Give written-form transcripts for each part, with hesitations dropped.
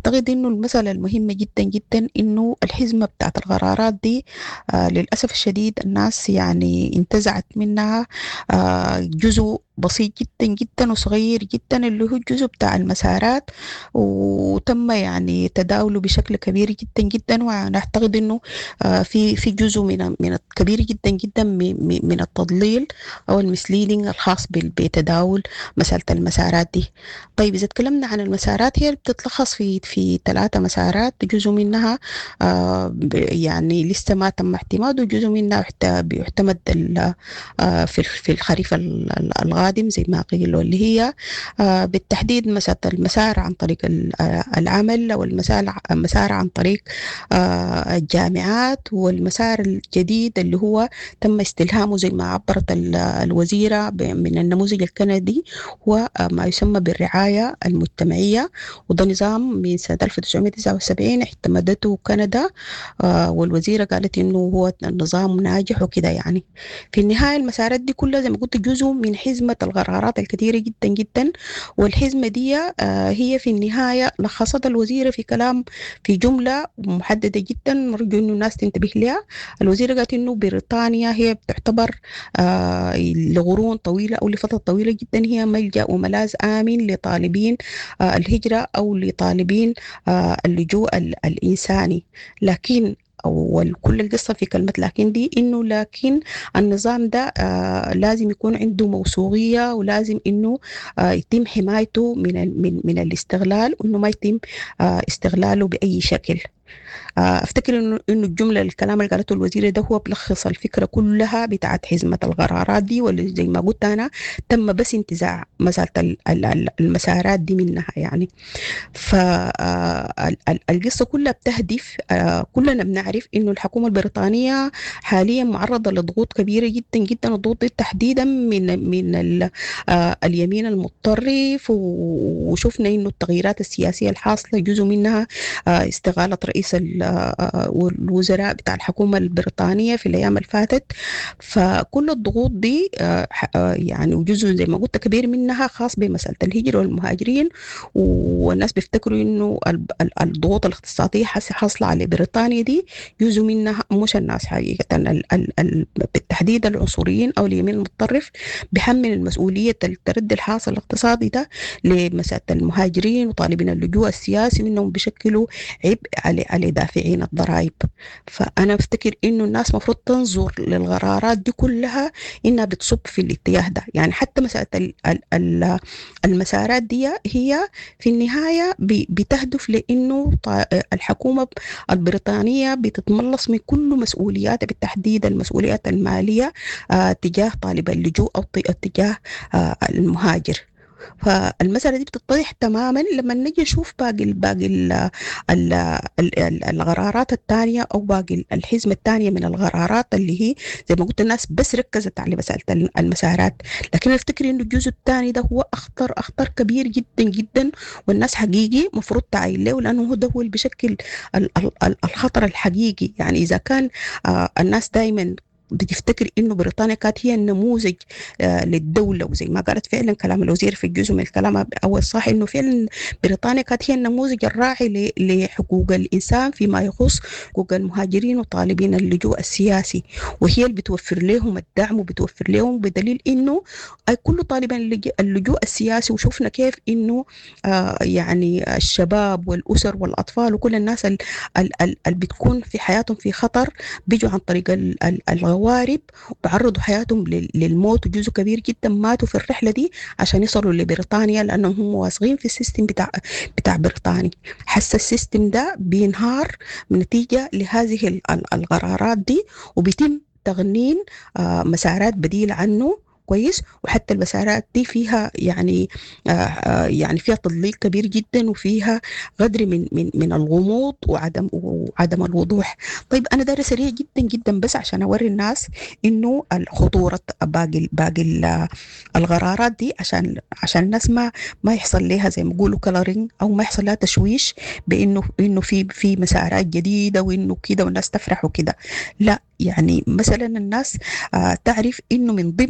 أعتقد إنه المسألة المهمة جدا جدا إنه الحزمة بتاعت القرارات دي للأسف الشديد الناس يعني انتزعت منها جزء بسيط جدا جدا وصغير جدا اللي هو الجزء بتاع المسارات، وتم يعني تداوله بشكل كبير جدا جدا. وأنا أعتقد إنه في جزء من كبير جدا جدا من التضليل أو المسليدنج الخاص بتداول مسألة المسارات دي. طيب إذا تكلمنا عن المسارات، هي بتتلخص في ثلاثة مسارات. جزء منها يعني لسه ما تم اعتماده، وجزء منها بيعتمد في الخريف القادم زي ما قيل، واللي هي بالتحديد مسألة المسار عن طريق العمل، أو المسار عن طريق الجامعات، والمسار الجديد اللي هو تم استلهامه زي ما عبرت الوزيرة من النموذج الكندي، هو ما يسمى بالرعاية المجتمعية. وده نظام من سنة 1979 اعتمدته كندا، والوزيرة قالت إنه هو نظام ناجح وكده. يعني في النهاية المسارات دي كلها زي ما قلت جزء من حزمة القرارات الكثيرة جدا جدا. والحزمة دي هي في النهاية لخصت الوزيرة في كلام، في جملة محددة جدا نرجو إنه الناس تنتبه لها. الوزيرة قالت إنه بريطانيا هي بتعتبر لقرون طويلة أو لفترة طويلة جدا هي ملجأ وملاذ آمن لطالبين الهجرة أو لطالبين اللجوء الإنساني. لكن وكل القصة في كلمة لكن دي إنه لكن النظام ده لازم يكون عنده موثوقية، ولازم إنه يتم حمايته من الاستغلال، وإنه ما يتم استغلاله بأي شكل. افتكر انه الجمله الكلام اللي قالته الوزيره ده هو بلخص الفكره كلها بتاعت حزمه القرارات دي، واللي زي ما قلت انا تم بس انتزاع مساله المسارات دي منها يعني. فالقصة كلها بتهدف، كلنا بنعرف إنه الحكومة البريطانية حاليا معرضة لضغوط كبيرة جدا جدا، والضغوط دي تحديدا من اليمين المتطرف. وشفنا إنه التغييرات السياسية الحاصلة جزء منها استقالة رئيس الوزراء بتاع الحكومة البريطانية في الأيام اللي فاتت. فكل الضغوط دي يعني وجزء زي ما قلت كبير منها خاص بمسألة الهجرة والمهاجرين. والناس بيفتكروا انه الضغوط الاقتصاديه حاصله على بريطانيا دي جزء منها، مش الناس حقيقه بالتحديد العنصريين او اليمين المتطرف بيحمل المسؤوليه التردي الحاصل الاقتصادي ده لمساله المهاجرين وطالبين اللجوء السياسي، وانهم بيشكلوا عبء على دافعين الضرائب. فانا افتكر انه الناس مفروض تنظر للقرارات دي كلها انها بتصب في الاتجاه ده. يعني حتى مساله المسارات دي هي في النهاية بتهدف لأنه الحكومة البريطانية بتتملص من كل مسؤولياتها، بالتحديد المسؤوليات المالية تجاه طالب اللجوء أو تجاه المهاجر. فالمسألة دي بتتضح تماما لما نجي نشوف القرارات الثانية أو باقي الحزمة الثانية من القرارات اللي هي زي ما قلت الناس بس ركزت على مسألة المسارات. لكن أنا أفتكر إنه الجزء الثاني ده هو أخطر كبير جدا جدا، والناس حقيقي مفروض تعين له، لأنه هو ده هو اللي بشكل الخطر الحقيقي. يعني إذا كان الناس دايما بتفتكر انه بريطانيا كانت هي النموذج للدوله، وزي ما قالت فعلا كلام الوزير في جزء من الكلام اول صح انه فعلا بريطانيا كانت هي النموذج الراعي لحقوق الانسان فيما يخص حقوق المهاجرين وطالبين اللجوء السياسي، وهي اللي بتوفر لهم الدعم وبتوفر لهم، بدليل انه كل طالبين اللجوء السياسي. وشفنا كيف انه يعني الشباب والاسر والاطفال وكل الناس اللي بتكون في حياتهم في خطر بيجوا عن طريق الغوارب وبعرضوا حياتهم للموت، وجزء كبير جدا ماتوا في الرحلة دي عشان يصلوا لبريطانيا، لأنهم هم واثقين في السيستم بتاع بريطانيا. حس السيستم ده بينهار نتيجة لهذه القرارات دي، وبيتم تغنين مسارات بديلة عنه كويس. وحتى المسارات دي فيها يعني فيها تضليل كبير جدا، وفيها قدر من الغموض وعدم الوضوح. طيب انا دايره سريع جدا جدا بس عشان اوري الناس انه الخطوره باقي القرارات دي، عشان الناس ما يحصل لها زي ما بيقولوا كلارينج، او ما يحصل لها تشويش بانه في مسارات جديده وانه كده والناس تفرح وكده. لا، يعني مثلا الناس تعرف انه من ضمن القرارات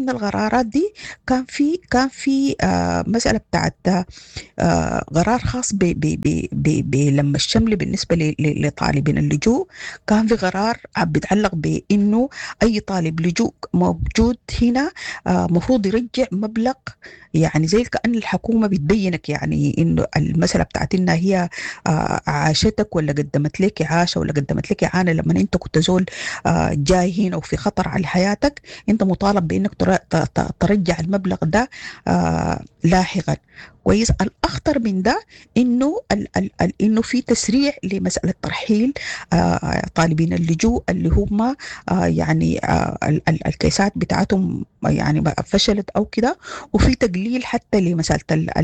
القرارات دي كان في مسألة بتاعت قرار خاص بلما الشمل بالنسبة لطالبين اللجوء. كان في قرار بيتعلق بأنه أي طالب لجوء موجود هنا مفروض يرجع مبلغ، يعني زي كأن الحكومة بتبينك، يعني إنه المسألة بتاعت إنها هي عاشتك ولا قدمت لك إعاشة ولا قدمت لك إعانة لما أنت كنت زول جاي هنا وفي خطر على حياتك، أنت مطالب بأنك ترجع المبلغ ده لاحقا. كويس. الأخطر من ده إنه في تسريع لمسألة ترحيل طالبين اللجوء اللي هم يعني الكيسات بتاعتهم يعني فشلت أو كده، وفي تقليل حتى لمسألة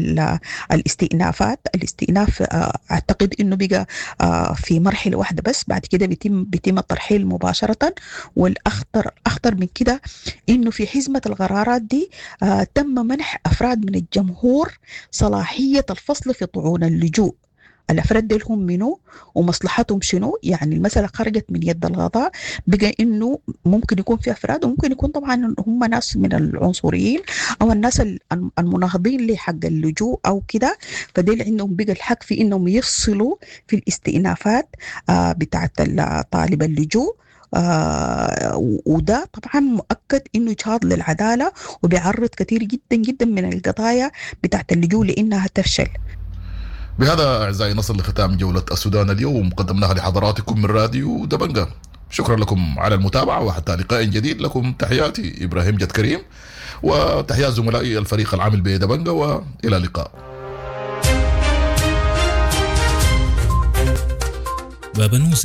الاستئناف أعتقد إنه بقى في مرحلة واحدة بس، بعد كده بيتم الترحيل مباشرة. والأخطر من كده إنه في حزمة القرارات دي تم منح أفراد من الجمهور صلاحية الفصل في طعون اللجوء. الأفراد دي هم منو ومصلحتهم شنو؟ يعني المسألة خرجت من يد القضاء، بقى إنه ممكن يكون في أفراد، وممكن يكون طبعا هم ناس من العنصريين أو الناس المناهضين لحق اللجوء أو كده، فديل عندهم بقى الحق في إنهم يفصلوا في الاستئنافات بتاعت طالب اللجوء. وده طبعا مؤكد انه اجهاض للعداله، وبيعرض كثير جدا جدا من القضايا بتاعت اللجوء لانها تفشل. بهذا اعزائي نصل لختام جوله السودان اليوم، قدمناها لحضراتكم من راديو دبنجة. شكرا لكم على المتابعه، وحتى لقاء جديد. لكم تحياتي ابراهيم جد كريم، وتحيات زملائي الفريق العامل بدبنجة، والى اللقاء. باب النوسة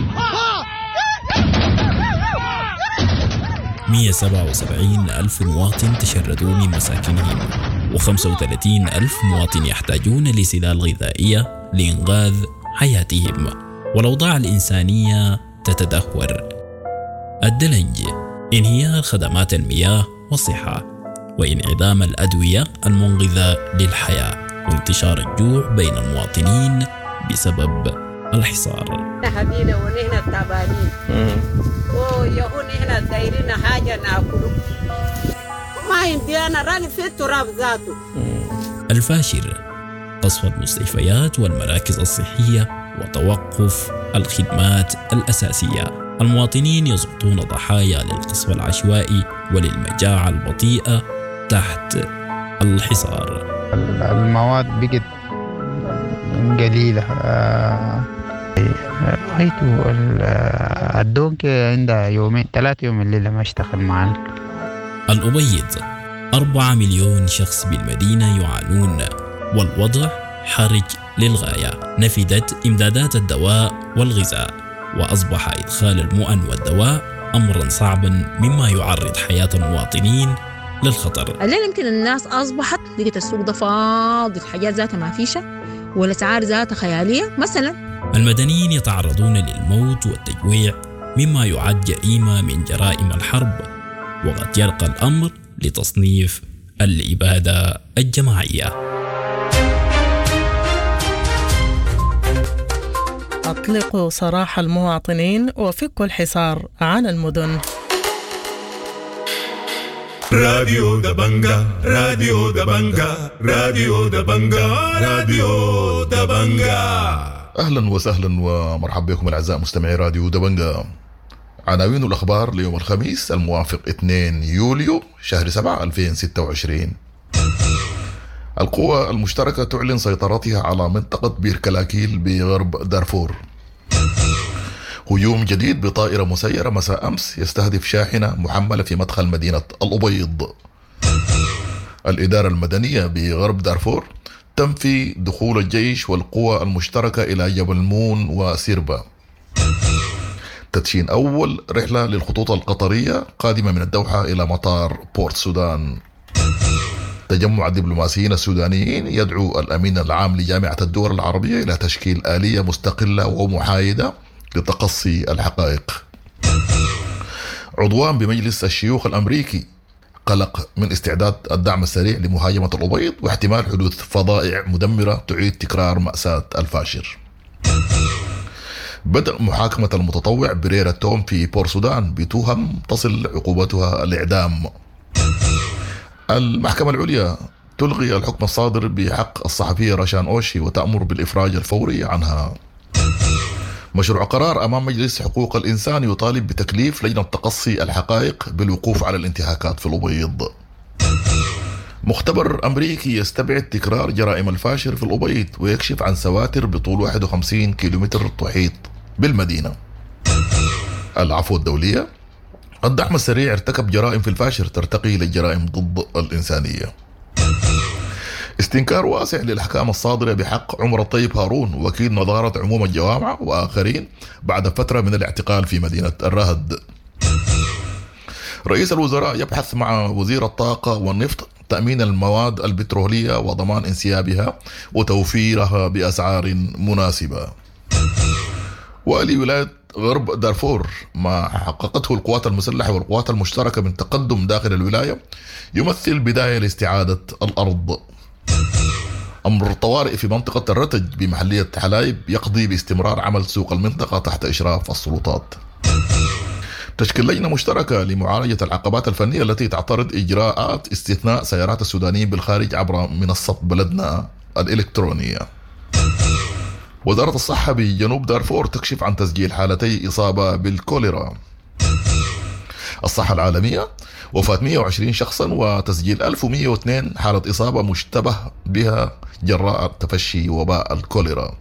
177,000 مواطن تشردوا من مساكنهم، و35,000 مواطن يحتاجون لسلال غذائية لإنقاذ حياتهم، والأوضاع الإنسانية تتدهور. الدلنج، انهيار خدمات المياه والصحة، وانعدام الأدوية المنقذة للحياة، وانتشار الجوع بين المواطنين بسبب الحصار. هدينا ونحن التعبانين ويهون هنا دايرين حاجة ناكله، ما يمدينا راني في التراب ذاته. الفاشر، قصف المستشفيات والمراكز الصحية وتوقف الخدمات الأساسية. المواطنين يسقطون ضحايا للقصف العشوائي وللمجاعة البطيئة تحت الحصار. المواد بقت قليلة. رأيته الدونك عندها 2-3 يوم الليلة ما اشتغل معنا. الأبيض، 4 مليون شخص بالمدينة يعانون، والوضع حرج للغاية. نفدت إمدادات الدواء والغذاء، وأصبح إدخال المؤن والدواء أمرا صعبا مما يعرض حياة المواطنين للخطر. الليل يمكن الناس أصبحت لقيت السوق ده فاضي، الحاجات ذاتها ما فيشة، والأسعار ذاتها خيالية. مثلا المدنيين يتعرضون للموت والتجويع، مما يعد جريمة من جرائم الحرب، وقد يرقى الأمر لتصنيف الإبادة الجماعية. أطلقوا سراح المواطنين وفكوا الحصار عن المدن. راديو دبنجة، راديو دبنجة، راديو دبنجة، راديو دبنجة. أهلا وسهلا ومرحبا بكم الأعزاء مستمعي راديو دبنجة. عناوين الأخبار ليوم الخميس الموافق 2 يوليو شهر 7 2026. القوى المشتركة تعلن سيطرتها على منطقة بير كلاكيل بغرب دارفور. هجوم جديد بطائرة مسيرة مساء أمس يستهدف شاحنة محملة في مدخل مدينة الأبيض. الإدارة المدنية بغرب دارفور تنفي دخول الجيش والقوى المشتركة إلى جبل مون وسيربا. تدشين أول رحلة للخطوط القطرية قادمة من الدوحة إلى مطار بورت سودان. تجمع الدبلوماسيين السودانيين يدعو الأمين العام لجامعة الدول العربية إلى تشكيل آلية مستقلة ومحايدة لتقصي الحقائق. عضوان بمجلس الشيوخ الأمريكي قلق من استعداد الدعم السريع لمهاجمة الأبيض واحتمال حدوث فظائع مدمرة تعيد تكرار مأساة الفاشر. بدء محاكمة المتطوع بريرة توم في بور سودان بتهم تصل عقوبتها الإعدام. المحكمة العليا تلغي الحكم الصادر بحق الصحفية رشان أوشي وتأمر بالإفراج الفوري عنها. مشروع قرار أمام مجلس حقوق الإنسان يطالب بتكليف لجنة تقصي الحقائق بالوقوف على الانتهاكات في الأبيض. مختبر أمريكي يستبعد تكرار جرائم الفاشر في الأبيض ويكشف عن سواتر بطول 51 كيلومتر تحيط بالمدينة. العفو الدولية، الدعم السريع ارتكب جرائم في الفاشر ترتقي للجرائم ضد الإنسانية. استنكار واسع للأحكام الصادرة بحق عمر الطيب هارون وكيل نظارة عموم الجوامع وآخرين بعد فترة من الاعتقال في مدينة الرهد. رئيس الوزراء يبحث مع وزير الطاقة والنفط تأمين المواد البترولية وضمان انسيابها وتوفيرها بأسعار مناسبة. ولولاية غرب دارفور ما حققته القوات المسلحة والقوات المشتركة من تقدم داخل الولاية يمثل بداية لاستعادة الأرض. أمر طوارئ في منطقة الرتج بمحلية حلايب يقضي باستمرار عمل سوق المنطقة تحت إشراف السلطات. تشكيل لجنة مشتركة لمعالجة العقبات الفنية التي تعترض إجراءات استثناء سيارات السودانيين بالخارج عبر منصة بلدنا الإلكترونية. وزارة الصحة بجنوب دارفور تكشف عن تسجيل حالتي إصابة بالكوليرا. الصحة العالمية وفاة 120 شخصا وتسجيل 1102 حالة إصابة مشتبه بها جراء تفشي وباء الكوليرا.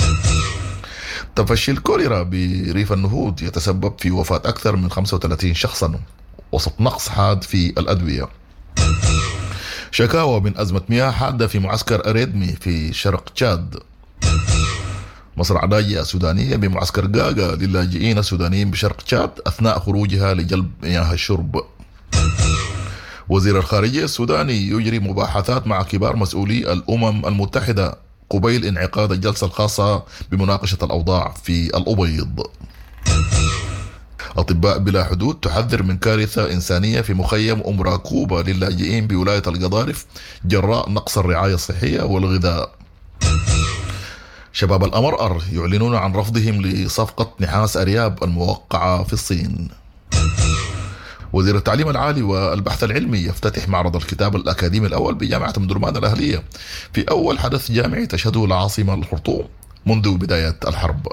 تفشي الكوليرا بريف النهود يتسبب في وفاة أكثر من 35 شخصا وسط نقص حاد في الأدوية. شكاوى من أزمة مياه حادة في معسكر أريدمي في شرق تشاد. مصر لاجئة سودانية بمعسكر قاقا للاجئين السودانيين بشرق تشاد أثناء خروجها لجلب مياه الشرب. وزير الخارجية السوداني يجري مباحثات مع كبار مسؤولي الأمم المتحدة قبيل انعقاد الجلسة الخاصة بمناقشة الأوضاع في الأبيض. أطباء بلا حدود تحذر من كارثة إنسانية في مخيم راكوبة للاجئين بولاية القضارف جراء نقص الرعاية الصحية والغذاء. شباب الأمرأر يعلنون عن رفضهم لصفقة نحاس أرياب الموقعة في الصين. وزير التعليم العالي والبحث العلمي يفتتح معرض الكتاب الأكاديمي الأول بجامعة مدرمان الأهلية في أول حدث جامعي تشهده العاصمة الخرطوم منذ بداية الحرب.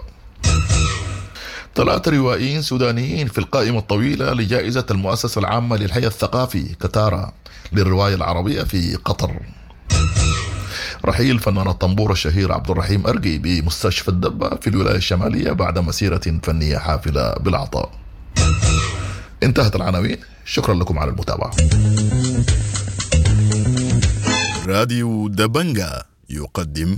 3 روائيين سودانيين في القائمة الطويلة لجائزة المؤسسة العامة للحي الثقافي كتارا للرواية العربية في قطر. رحيل فنان الطنبور الشهير عبد الرحيم أرقي بمستشفى الدبة في الولاية الشمالية بعد مسيرة فنية حافلة بالعطاء. انتهت العناوين، شكرا لكم على المتابعة. راديو دبنجا يقدم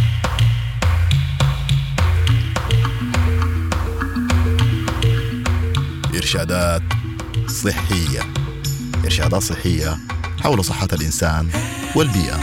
إرشادات صحية. إرشادات صحية حول صحة الإنسان والبيئة.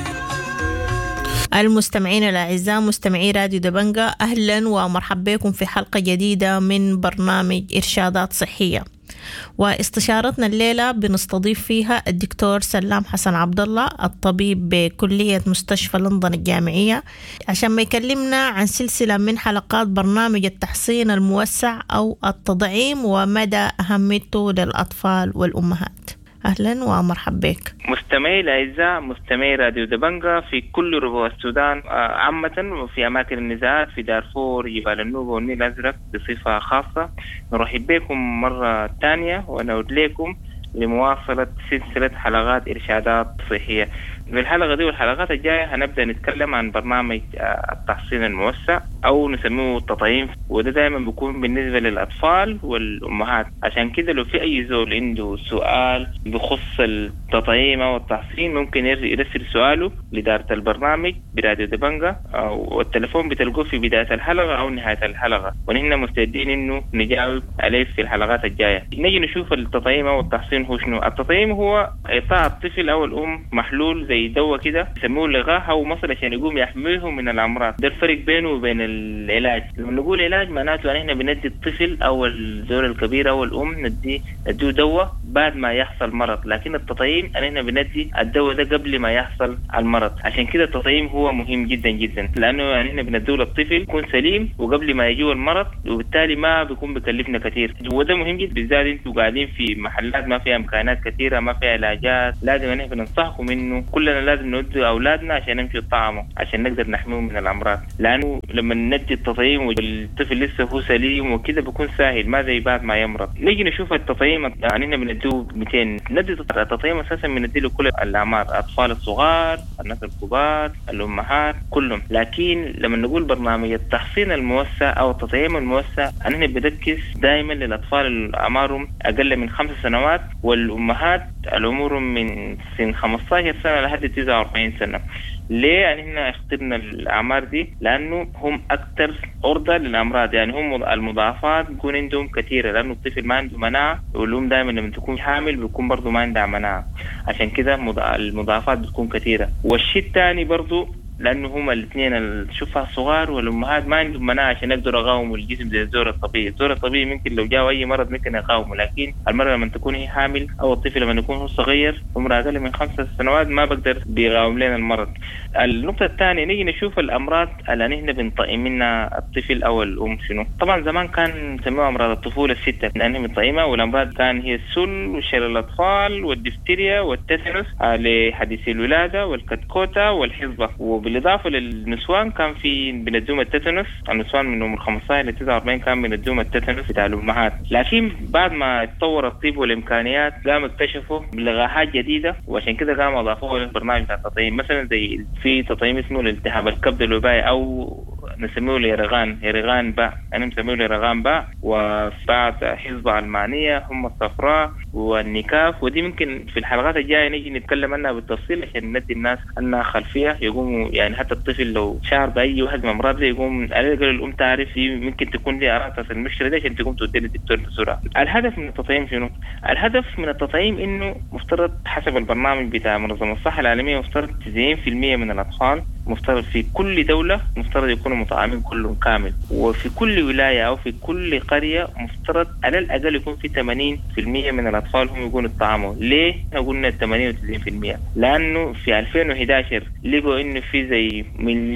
المستمعين الأعزاء مستمعي راديو دبنجا، أهلا ومرحبا بكم في حلقة جديدة من برنامج إرشادات صحية. واستشارتنا الليلة بنستضيف فيها الدكتور سلام حسن عبد الله الطبيب بكلية مستشفى لندن الجامعية عشان ما يكلمنا عن سلسلة من حلقات برنامج التحصين الموسع أو التضعيم ومدى أهميته للأطفال والأمهات. أهلا ومرحبا بك مستمعي الأعزاء، مستمعي راديو دبنجا في كل ربوع السودان عامة وفي أماكن النزاعات في دارفور جبال النوبة والنيل الأزرق بصفة خاصة. نرحب بكم مرة تانية ونعود لكم لمواصلة سلسلة حلقات إرشادات صحية. في الحلقة دي والحلقات الجاية هنبدأ نتكلم عن برنامج التحصين الموسع أو نسميه التطعيم، وده دائما بيكون بالنسبة للأطفال والأمهات. عشان كده لو في أي زول عنده سؤال بخص التطعيم أو التحصين ممكن يرسل سؤاله لإدارة البرنامج براديو دبنجا، والتلفون بتلقوه في بداية الحلقة أو نهاية الحلقة، ونحن مستعدين إنه نجاوب عليه في الحلقات الجاية. نجي نشوف التطعيم أو التحصين هو شنو. التطعيم هو إعطاء الطفل أو الأم محلول زي زي دواء كده يسموه لغاها ومصل عشان يقوم يحميهم من الأمراض. ده الفرق بينه وبين العلاج. لما نقول علاج معناته أن احنا بندي الطفل أو الزول الكبير أو الأم نديه دواء بعد ما يحصل مرض، لكن التطعيم أن احنا بندي الدواء ده قبل ما يحصل المرض. عشان كده التطعيم هو مهم جدا جدا، لأنه احنا بنديه للطفل يكون سليم وقبل ما يجيه المرض، وبالتالي ما بيكون بكلفنا كثير. وده مهم جدا بالذات انتوا قاعدين في محلات ما فيها امكانات كثيره، ما فيها علاجات. لازم نحن بننصحكم انه كلنا لازم ندي اولادنا عشان نمشي الطعام عشان نقدر نحميهم من الامراض، لانه لما ندي التطعيم والطفل لسه هو سليم وكده بيكون سهل، ما زي بعد ما يمرض. نيجي نشوف التطعيم، يعني احنا بنديه 200. ندي التطعيم اساسا بنديه لكل الاعمار، الاطفال الصغار، الناس الكبار، الامهات، كلهم. لكن لما نقول برنامج التحصين الموسع او التطعيم الموسع، احنا بنركز دائما للاطفال اللي اعمارهم اقل من 5 سنوات، والامهات العمرهم من سن 15 سنه لحد 49 سنه. ليه يعني احنا اخترنا الاعمار دي؟ لانه هم اكثر عرضه للامراض، يعني هم المضاعفات بيكون عندهم كثيره، لانه الطفل ما عنده مناعه، والام دائما لما تكون حامل بيكون برضه ما عندها مناعه، عشان كده المضاعفات بتكون كثيره. والشيء الثاني برضه لانه هما الاثنين الشفاه الصغار والامهات ما عندهم مناعه عشان يقدروا يقاوموا الجسم زي الزور الطبيعي. الزور الطبيعي ممكن لو جاء اي مرض ممكن يقاومه، لكن المرأة لما تكون هي حامل او الطفل لما يكون هو صغير عمره اقل من 5 سنوات ما بقدر بيقاوم لنا المرض. النقطه الثانيه نيجي نشوف الامراض اللي نحن بنطعم منها الطفل او الام شنو. طبعا زمان كان يسموها امراض الطفوله السته لانها بنطعمها، والامراض كان هي السل وشلل الاطفال والدفتيريا والتيتانوس لحديث الولاده والكتكوته والحصبه. وبالاضافه للنسوان كان في بندوم التيتانوس، النسوان من عمر 15 ل 49 كان بندوم التيتانوس بتاع الامهات. لكن بعد ما اتطور الطب والامكانيات قاموا اكتشفوا لقاحات جديده، وعشان كده قاموا اضافوها للبرنامج بتاع التطعيم. مثلا زي في تطعيم اسمه الالتهاب الكبد الوبائي او نسميه يرغان باء، انا مسميه يرغان باء، وبعد حصبة علمانية، هم الصفراء والنكاف. ودي ممكن في الحلقات الجايه نيجي نتكلم عنها بالتفصيل عشان ندي الناس انها خلفيه يقوموا، يعني حتى الطفل لو شعر باي واحد من امراض يقوم على الاقل الام تعرف ممكن تكون دي اعراض المشكله دي عشان تقوم تودي للدكتور بسرعه. الهدف من التطعيم شنو؟ الهدف من التطعيم انه مفترض حسب البرنامج بتاع منظمه الصحه العالميه مفترض 90% من الاطفال مفترض في كل دولة مفترض يكونوا مطعمين كلهم كامل، وفي كل ولاية أو في كل قرية مفترض على الأقل يكون في 80% من الأطفال هم يكونوا يطعموا. ليه قلنا 80%؟ لأنه في 2011 لقوا إنه في زي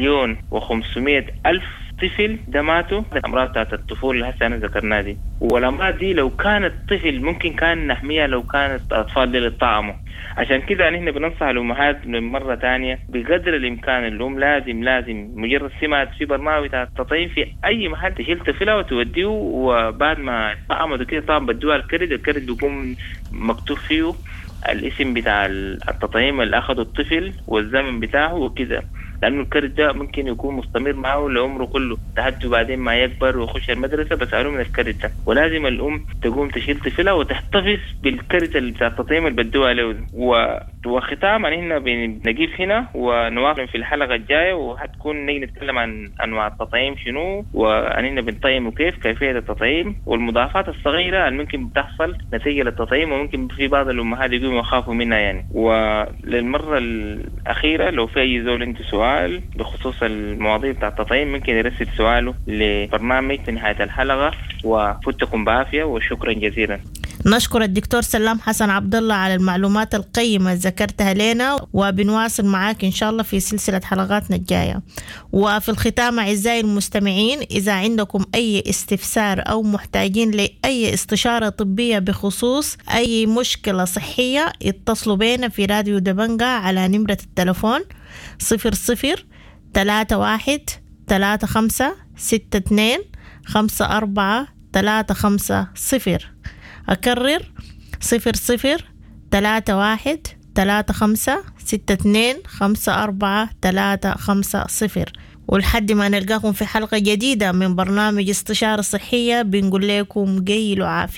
1,500,000 طفل ده ماتوا الأمراض بتاعت الطفولة اللي هسه أنا ذكرناها دي. والأمراض دي لو كانت طفل ممكن كان نحميها لو كانت أطفال دي للطعام. عشان كده نحن بننصح الأمهات مرة تانية بقدر الإمكان الأم لازم مجرد سمعت في برنامج بتاع التطعيم في أي محل تشيل طفلها وتوديه، وبعد ما طعموا كده طبعا بدوها الكرد بيكون مكتوب فيه الاسم بتاع التطعيم اللي أخذه الطفل والزمن بتاعه وكده، لأنه الكرد ده ممكن يكون مستمر معه لعمره كله لحد بعدين ما يكبر ويخش المدرسة بس عليه من الكرد ده. ولازم الأم تقوم تشيل طفلها وتحتفظ بالكرد اللي بتاع التطعيم اللي بدوها له. وختام هنا بنجيب هنا ونواصل في الحلقة الجاية، وهتكون نيجي نتكلم عن أنواع التطعيم شنو، وأننا بنطعم وكيف كيفية التطعيم والمضاعفات الصغيرة اللي ممكن بتحصل نتيجة للتطعيم، وممكن في بعض الأمهات يقوموا يخافوا منها يعني. وللمرة الأخيرة لو في أي زول عنده سؤال بخصوص المواضيع بتاع التطعيم ممكن يرسل سؤاله لبرنامج في نهاية الحلقة، وفتكم بعافية وشكرا جزيلا. نشكر الدكتور سلام حسن عبد الله على المعلومات القيمة ذكرتها لنا، وبنواصل معاك إن شاء الله في سلسلة حلقاتنا الجاية. وفي الختام أعزائي المستمعين، إذا عندكم أي استفسار أو محتاجين لأي استشارة طبية بخصوص أي مشكلة صحية اتصلوا بينا في راديو دبنجة على نمرة التلفون 00-31-35-62-54-350. أكرر 00-31-35-62-54-350. ولحد ما نلقاكم في حلقة جديدة من برنامج استشارة صحية بنقول لكم جيلوا عافية.